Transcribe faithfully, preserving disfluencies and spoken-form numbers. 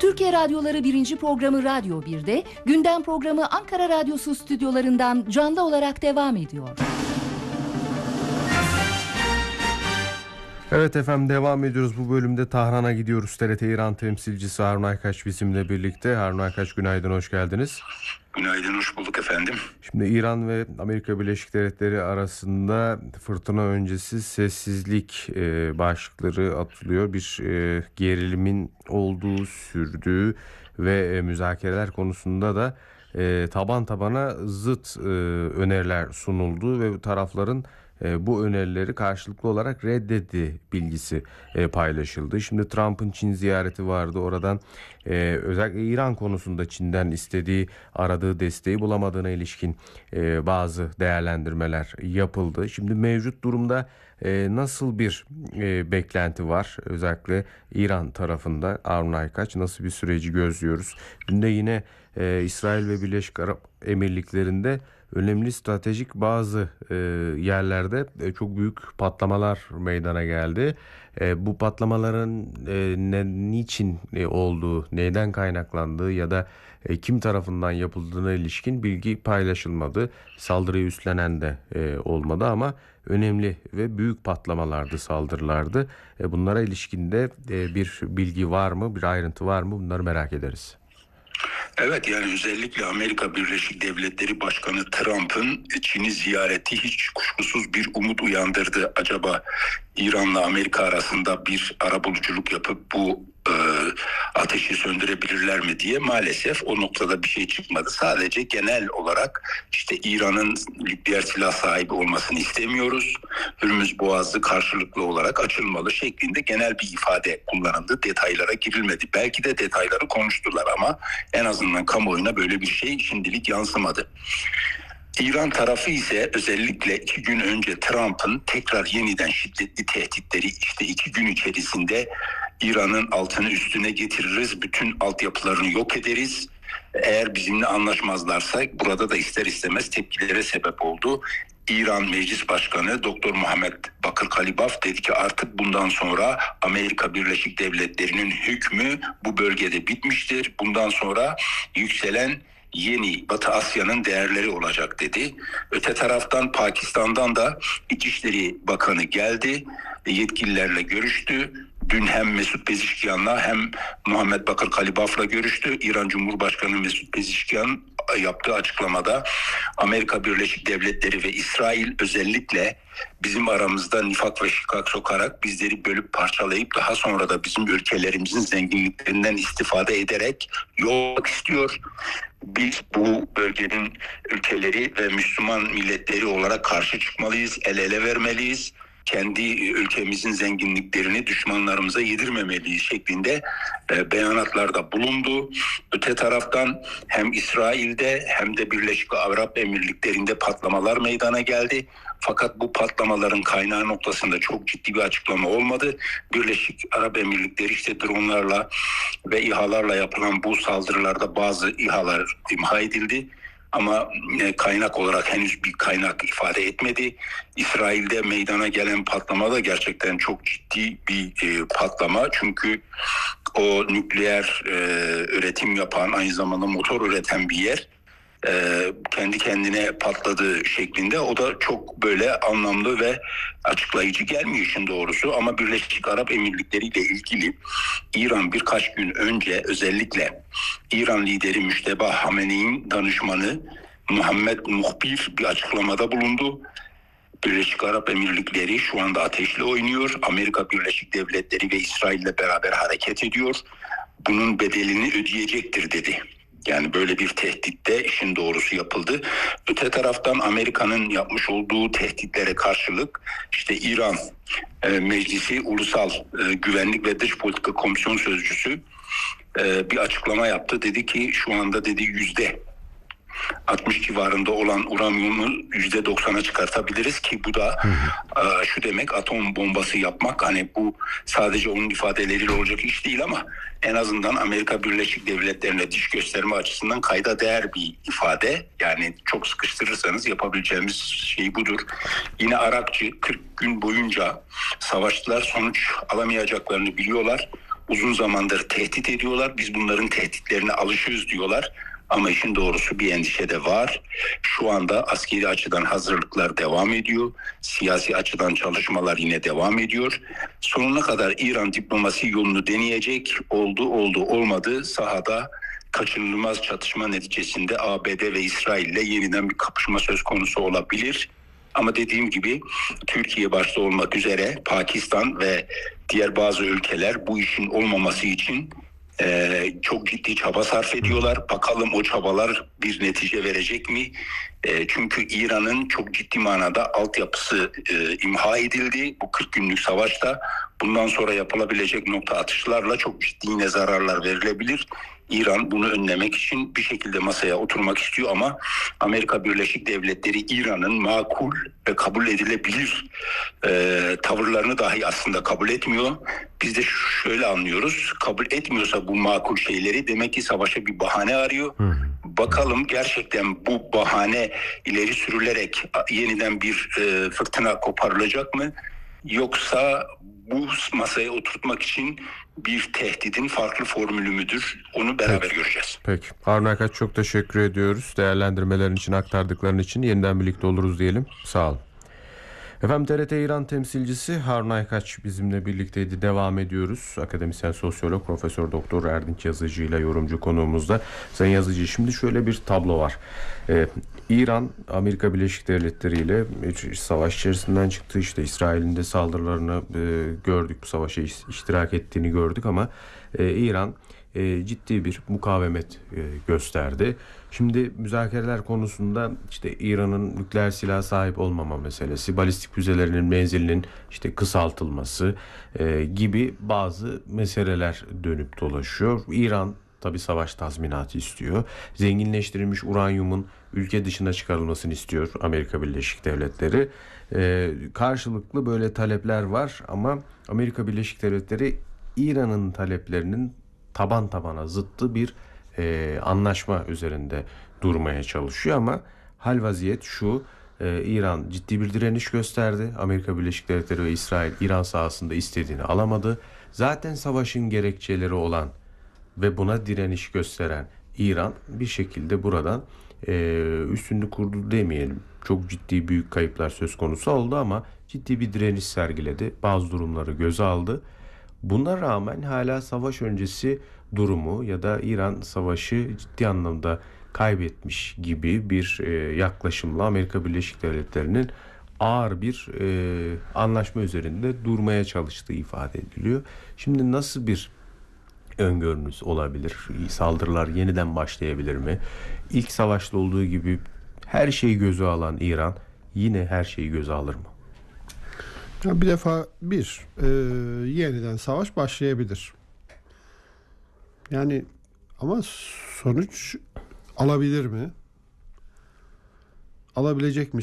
Türkiye Radyoları birinci programı Radyo bir'de, gündem programı Ankara Radyosu stüdyolarından canlı olarak devam ediyor. Evet efendim, devam ediyoruz. Bu bölümde Tahran'a gidiyoruz. T R T İran temsilcisi Harun Aykaç bizimle birlikte. Harun Aykaç, günaydın, hoş geldiniz. Günaydın, hoş bulduk efendim. Şimdi İran ve Amerika Birleşik Devletleri arasında fırtına öncesi sessizlik e, başlıkları atılıyor. Bir e, gerilimin olduğu, sürdüğü ve e, müzakereler konusunda da e, taban tabana zıt e, öneriler sunuldu ve tarafların E, bu önerileri karşılıklı olarak reddettiği bilgisi e, paylaşıldı. Şimdi Trump'ın Çin ziyareti vardı. Oradan e, özellikle İran konusunda Çin'den istediği, aradığı desteği bulamadığına ilişkin e, bazı değerlendirmeler yapıldı. Şimdi mevcut durumda e, nasıl bir e, beklenti var? Özellikle İran tarafında Harun Aykaç, nasıl bir süreci gözlüyoruz? Dün de yine e, İsrail ve Birleşik Arap Emirlikleri'nde önemli stratejik bazı e, yerlerde e, çok büyük patlamalar meydana geldi. E, bu patlamaların e, ne, niçin e, olduğu, neyden kaynaklandığı ya da e, kim tarafından yapıldığına ilişkin bilgi paylaşılmadı. Saldırıyı üstlenen de e, olmadı ama önemli ve büyük patlamalardı, saldırılardı. E, bunlara ilişkin de e, bir bilgi var mı, bir ayrıntı var mı? Bunları merak ederiz. Evet, yani özellikle Amerika Birleşik Devletleri Başkanı Trump'ın Çin'i ziyareti hiç kuşkusuz bir umut uyandırdı. Acaba İran'la Amerika arasında bir arabuluculuk yapıp bu e, ateşi söndürebilirler mi diye. Maalesef o noktada bir şey çıkmadı. Sadece genel olarak işte İran'ın nükleer silah sahibi olmasını istemiyoruz, Hürmüz Boğazı karşılıklı olarak açılmalı şeklinde genel bir ifade kullanıldı. Detaylara girilmedi. Belki de detayları konuştular ama en azından kamuoyuna böyle bir şey şimdilik yansımadı. İran tarafı ise özellikle iki gün önce Trump'ın tekrar yeniden şiddetli tehditleri, işte iki gün içerisinde İran'ın altını üstüne getiririz, bütün altyapılarını yok ederiz, eğer bizimle anlaşmazlarsa burada da ister istemez tepkilere sebep oldu. İran Meclis Başkanı Doktor Muhammed Bakır Kalibaf dedi ki artık bundan sonra Amerika Birleşik Devletleri'nin hükmü bu bölgede bitmiştir. Bundan sonra yükselen yeni Batı Asya'nın değerleri olacak dedi. Öte taraftan Pakistan'dan da İçişleri Bakanı geldi, yetkililerle görüştü. Dün hem Mesut Pezişkian'la hem Muhammed Bakır Kalibaf'la görüştü. İran Cumhurbaşkanı Mesut Pezişkian yaptığı açıklamada Amerika Birleşik Devletleri ve İsrail özellikle bizim aramızda nifak ve şikak sokarak bizleri bölüp parçalayıp daha sonra da bizim ülkelerimizin zenginliklerinden istifade ederek yolmak istiyor. Biz bu bölgenin ülkeleri ve Müslüman milletleri olarak karşı çıkmalıyız, el ele vermeliyiz. Kendi ülkemizin zenginliklerini düşmanlarımıza yedirmemeliyiz şeklinde e, beyanatlarda bulundu. Öte taraftan hem İsrail'de hem de Birleşik Arap Emirlikleri'nde patlamalar meydana geldi. Fakat bu patlamaların kaynağı noktasında çok ciddi bir açıklama olmadı. Birleşik Arap Emirlikleri işte dronlarla ve İHA'larla yapılan bu saldırılarda bazı İHA'lar imha edildi. Ama kaynak olarak henüz bir kaynak ifade etmedi. İsrail'de meydana gelen patlama da gerçekten çok ciddi bir e, patlama. Çünkü o nükleer e, üretim yapan, aynı zamanda motor üreten bir yer e, kendi kendine patladığı şeklinde. O da çok böyle anlamlı ve açıklayıcı gelmiyor işin doğrusu. Ama Birleşik Arap Emirlikleri ile ilgili İran birkaç gün önce özellikle İran lideri Müşteba Hamene'nin danışmanı Muhammed Muhbir bir açıklamada bulundu. Birleşik Arap Emirlikleri şu anda ateşle oynuyor. Amerika Birleşik Devletleri ve İsrail ile beraber hareket ediyor. Bunun bedelini ödeyecektir dedi. Yani böyle bir tehditte işin doğrusu yapıldı. Öte taraftan Amerika'nın yapmış olduğu tehditlere karşılık işte İran e, Meclisi Ulusal e, Güvenlik ve Dış Politika Komisyon Sözcüsü e, bir açıklama yaptı. Dedi ki şu anda dedi yüzde altmış civarında olan uranyumu yüzde doksana çıkartabiliriz ki bu da e, şu demek, atom bombası yapmak. Hani bu sadece onun ifadeleriyle olacak iş değil ama en azından Amerika Birleşik Devletleri'ne diş gösterme açısından kayda değer bir ifade. Yani çok sıkıştırırsanız yapabileceğimiz şey budur. Yine Arakçı kırk gün boyunca savaştılar, sonuç alamayacaklarını biliyorlar. uzun zamandır tehdit ediyorlar. Biz bunların tehditlerine alışıyoruz diyorlar. Ama işin doğrusu bir endişe de var. Şu anda askeri açıdan hazırlıklar devam ediyor. Siyasi açıdan çalışmalar yine devam ediyor. Sonuna kadar İran diplomasi yolunu deneyecek. Oldu oldu olmadı sahada kaçınılmaz çatışma neticesinde A B D ve İsrail ile yeniden bir kapışma söz konusu olabilir. Ama dediğim gibi Türkiye başta olmak üzere Pakistan ve diğer bazı ülkeler bu işin olmaması için Ee, çok ciddi çaba sarf ediyorlar. Bakalım o çabalar bir netice verecek mi? Ee, çünkü İran'ın çok ciddi manada altyapısı e, imha edildi. Bu kırk günlük savaşta bundan sonra yapılabilecek nokta atışlarla çok ciddi yine zararlar verilebilir. İran bunu önlemek için bir şekilde masaya oturmak istiyor ama Amerika Birleşik Devletleri İran'ın makul ve kabul edilebilir e, tavırlarını dahi aslında kabul etmiyor. Biz de şöyle anlıyoruz, kabul etmiyorsa bu makul şeyleri demek ki savaşa bir bahane arıyor. Hı. Bakalım gerçekten bu bahane ileri sürülerek yeniden bir e, fırtına koparılacak mı? Yoksa bu masaya oturtmak için bir tehdidin farklı formülü müdür? Onu beraber Peki. göreceğiz. Peki. Harun Aykaç çok teşekkür ediyoruz. Değerlendirmelerin için, aktardıkların için yeniden birlikte oluruz diyelim. Sağ olun. Efendim T R T İran temsilcisi Harun Aykaç bizimle birlikteydi. Devam ediyoruz. Akademisyen sosyolog Profesör Doktor Erdinç Yazıcı ile yorumcu konuğumuzda. Sayın Yazıcı, şimdi şöyle bir tablo var. Ee, İran Amerika Birleşik Devletleri ile savaş içerisinden çıktı. İşte İsrail'in de saldırılarını e, gördük. Bu savaşa iştirak ettiğini gördük ama e, İran e, ciddi bir mukavemet e, gösterdi. Şimdi müzakereler konusunda işte İran'ın nükleer silah sahip olmama meselesi, balistik füzelerinin menzilinin işte kısaltılması e, gibi bazı meseleler dönüp dolaşıyor. İran tabii savaş tazminatı istiyor. Zenginleştirilmiş uranyumun ülke dışına çıkarılmasını istiyor Amerika Birleşik Devletleri. E, karşılıklı böyle talepler var ama Amerika Birleşik Devletleri İran'ın taleplerinin taban tabana zıttı bir e, anlaşma üzerinde durmaya çalışıyor ama hal vaziyet şu: e, İran ciddi bir direniş gösterdi. Amerika Birleşik Devletleri ve İsrail İran sahasında istediğini alamadı. Zaten savaşın gerekçeleri olan ve buna direniş gösteren İran bir şekilde buradan e, üstünlük kurdu demeyelim. Çok ciddi büyük kayıplar söz konusu oldu ama ciddi bir direniş sergiledi. Bazı durumları göze aldı. Buna rağmen hala savaş öncesi durumu ya da İran savaşı ciddi anlamda kaybetmiş gibi bir e, yaklaşımla Amerika Birleşik Devletleri'nin ağır bir e, anlaşma üzerinde durmaya çalıştığı ifade ediliyor. Şimdi nasıl bir öngörünüz olabilir? Saldırılar yeniden başlayabilir mi? İlk savaşta olduğu gibi her şeyi göze alan İran yine her şeyi göze alır mı? Bir defa bir e, yeniden savaş başlayabilir. Yani ama sonuç alabilir mi? Alabilecek mi?